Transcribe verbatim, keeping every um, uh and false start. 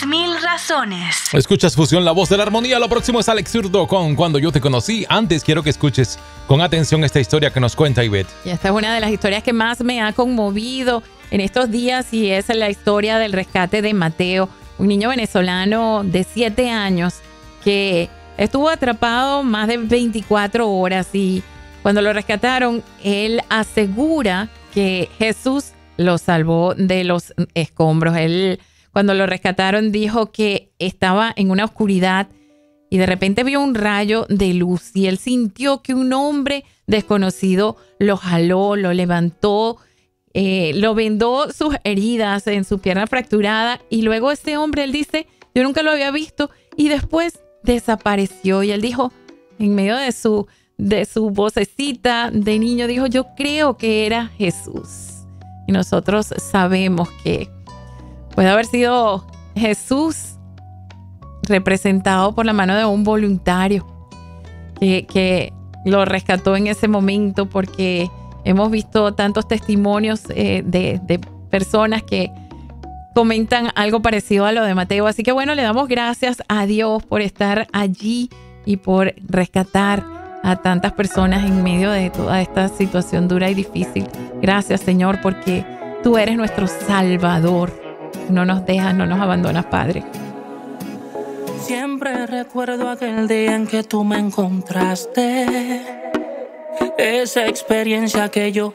mil razones. Escuchas Fusión, la voz de la armonía. Lo próximo es Alex Zurdo con Cuando yo te conocí. Antes quiero que escuches con atención esta historia que nos cuenta Ivette. Y esta es una de las historias que más me ha conmovido en estos días y es la historia del rescate de Mateo, un niño venezolano de siete años que estuvo atrapado más de veinticuatro horas y cuando lo rescataron, él asegura que Jesús lo salvó de los escombros. Él, cuando lo rescataron, dijo que estaba en una oscuridad y de repente vio un rayo de luz y él sintió que un hombre desconocido lo jaló, lo levantó, eh, lo vendó sus heridas en su pierna fracturada y luego ese hombre, él dice, yo nunca lo había visto y después desapareció y él dijo, en medio de su, de su vocecita de niño, dijo, yo creo que era Jesús. Y nosotros sabemos que puede haber sido Jesús representado por la mano de un voluntario que, que lo rescató en ese momento, porque hemos visto tantos testimonios eh, de, de personas que comentan algo parecido a lo de Mateo. Así que bueno, le damos gracias a Dios por estar allí y por rescatar a tantas personas en medio de toda esta situación dura y difícil. Gracias, Señor, porque tú eres nuestro Salvador. No nos dejas, no nos abandonas, Padre. Siempre recuerdo aquel día en que tú me encontraste. Esa experiencia que yo